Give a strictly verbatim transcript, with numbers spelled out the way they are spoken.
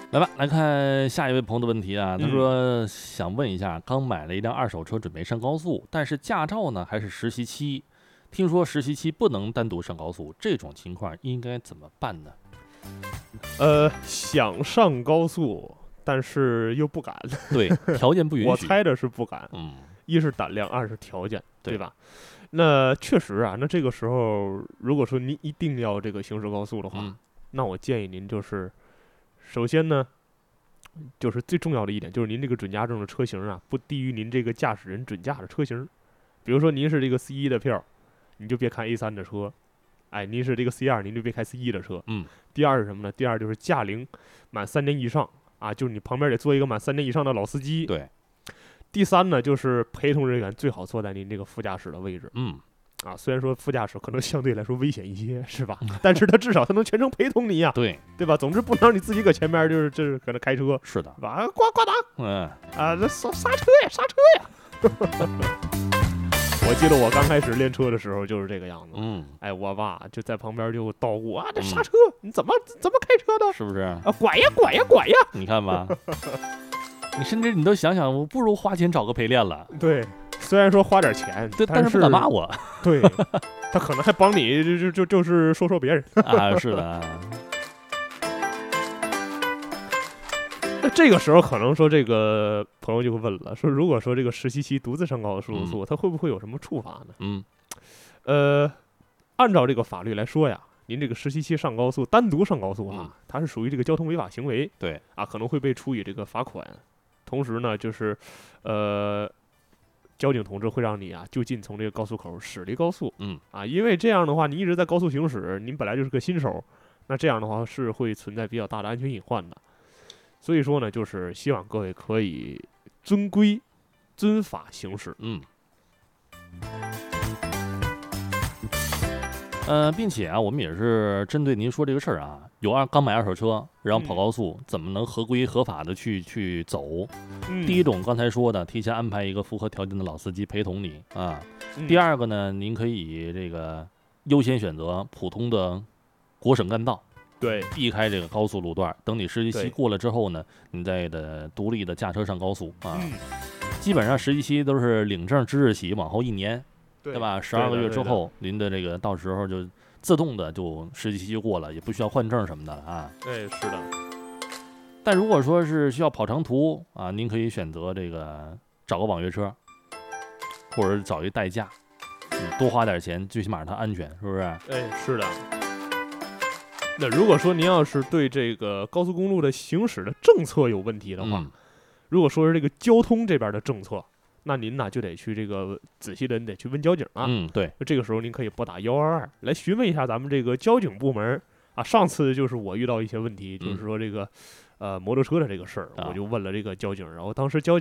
来吧，来看下一位朋友的问题啊。他嗯说想问一下，刚买了一辆二手车，准备上高速，但是驾照呢还是实习期，听说实习期不能单独上高速，这种情况应该怎么办呢？ 呃，想上高速，但是又不敢。 对，条件不允许。 我猜的是不敢， 嗯， 一是胆量，二是条件， 对对吧？那确实啊，那这个时候，如果说您一定要这个行驶高速的话， 嗯那我建议您就是，首先呢，就是最重要的一点，就是您这个准驾证的车型啊，不低于您这个驾驶人准驾的车型。比如说您是这个 C 一的票，你就别开 A 三的车。哎，您是这个 C 二，您就别开 C 一的车。 嗯。 第二是什么呢？第二就是驾龄满三年以上啊，就是你旁边得坐一个满三年以上的老司机。 对。 第三呢，就是陪同人员最好坐在您这个副驾驶的位置。 嗯。 啊，虽然说副驾驶可能相对来说危险一些，是吧？但是他至少他能全程陪同你呀、啊， 对对吧？总之不能让你自己搁前面，就是就是搁那开车， 是的， 吧？呱呱档， 嗯啊，那刹刹车呀，刹车呀！我记得我刚开始练车的时候就是这个样子。 嗯， 哎，我爸就在旁边就叨咕啊，这刹嗯车、你怎么怎么开车的？ 是不是？ 啊，拐呀拐呀拐呀！ 你看吧，你甚至你都想想，我不如花钱找个陪练了。 对，虽然说花点钱， 对， 但是不敢骂我。 对，他可能还帮你就就就就是说说别人啊，是的。 那这个时候可能说这个朋友就会问了，说如果说这个实习期独自上高速，嗯、他会不会有什么处罚呢？ 嗯， 呃，按照这个法律来说呀，您这个实习期上高速，单独上高速啊， 嗯、 它是属于这个交通违法行为， 对啊，可能会被处以这个罚款。同时呢，就是呃，交警同志会让你啊就近从这个高速口驶离高速， 嗯啊，因为这样的话，你一直在高速行驶，您本来就是个新手，那这样的话是会存在比较大的安全隐患的。所以说呢，就是希望各位可以遵规、遵法行驶。 嗯。呃，并且啊，我们也是针对您说这个事儿啊，有二刚买二手车，然后跑高速，嗯、怎么能合规合法的去去走？ 嗯、 第一种刚才说的，提前安排一个符合条件的老司机陪同你啊。 嗯、 第二个呢，您可以这个优先选择普通的国省干道。 对， 避开这个高速路段，等你实习期过了之后呢，你再的独立的驾车上高速啊。 嗯、 基本上实习期都是领证之日起往后一年，对, 对吧？十二个月之后，您的这个到时候就自动的就实习期就过了，也不需要换证什么的啊。 对，是的。 但如果说是需要跑长途啊，您可以选择这个找个网约车，或者找一代驾，你多花点钱，最起码它安全，是不是？ 哎，是的。那如果说您要是对这个高速公路的行驶的政策有问题的话， 嗯、 如果说是这个交通这边的政策，那您呢就得去这个仔细的，你得去问交警啊。 嗯，对。 这个时候您可以拨打幺二二来询问一下咱们这个交警部门啊。上次就是我遇到一些问题， 嗯、 就是说这个呃摩托车的这个事儿， 啊、 我就问了这个交警，然后当时交